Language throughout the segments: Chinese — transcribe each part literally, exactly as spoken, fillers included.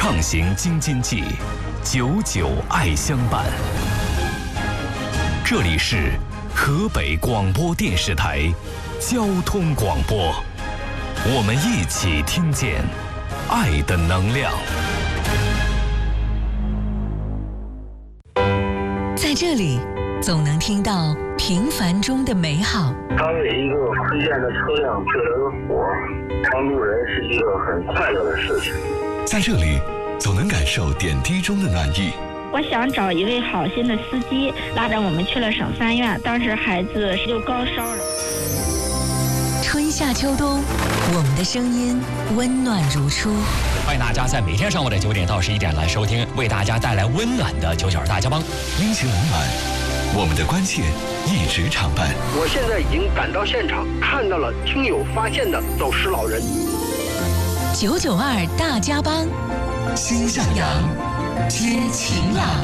畅行京津冀，久久爱相伴。这里是河北广播电视台交通广播，我们一起听见爱的能量。 在这里，总能听到平凡中的美好。 当为一个推荐的车辆救了个火，帮助人是一个很快乐的事情。 在这里，总能感受点滴中的暖意。 我想找一位好心的司机，拉着我们去了省三院，当时孩子就高烧了。 春夏秋冬，我们的声音温暖如初。 欢迎大家在每天上午的九点到十一点来收听，为大家带来温暖的九九二大家帮。 阴晴冷暖，我们的关切一直常伴。 我现在已经赶到现场，看到了听友发现的走失老人。 九九二大家帮， 心向阳， 知晴朗。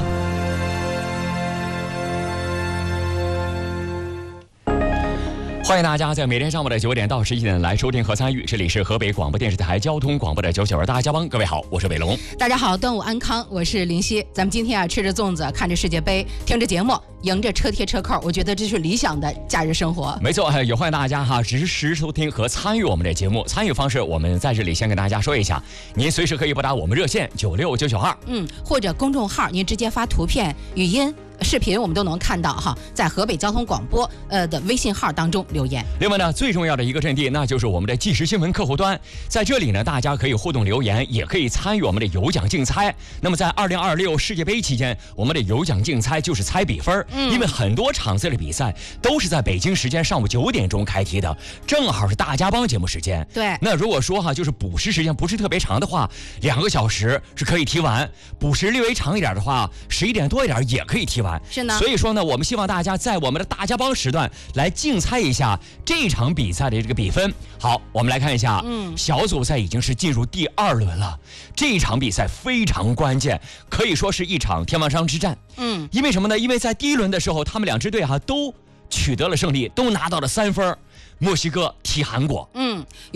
欢迎大家在每天上午的九点到十一点来收听和参与，这里是河北广播电视台交通广播的九九二大家帮。各位好，我是伟龙。 大家好，端午安康，我是林夕。咱们今天啊，吃着粽子，看着世界杯，听着节目，迎着车贴车扣，我觉得这是理想的假日生活。 没错，也欢迎大家哈，实时收听和参与我们的节目。参与方式，我们在这里先跟大家说一下，您随时可以拨打我们热线九六九九二， 嗯，或者公众号，您直接发图片、语音、视频，我们都能看到哈，在河北交通广播呃的微信号当中留言。 另外呢，最重要的一个阵地，那就是我们的即时新闻客户端，在这里呢，大家可以互动留言，也可以参与我们的有奖竞猜。那么在二零二六世界杯期间，我们的有奖竞猜就是猜比分，嗯，因为很多场次的比赛都是在北京时间上午九点钟开踢的，正好是大家帮节目时间。 对， 那如果说哈，就是补时时间不是特别长的话，两个小时是可以踢完；补时略微长一点的话，十一点多一点也可以踢完。 是呢。 所以说呢，我们希望大家在我们的大家帮时段来竞猜一下这场比赛的这个比分。好，我们来看一下，嗯，小组赛已经是进入第二轮了，这场比赛非常关键，可以说是一场天王山之战。嗯，因为什么呢？因为在第一轮的时候，他们两支队哈都取得了胜利，都拿到了三分。墨西哥踢韩国， 嗯。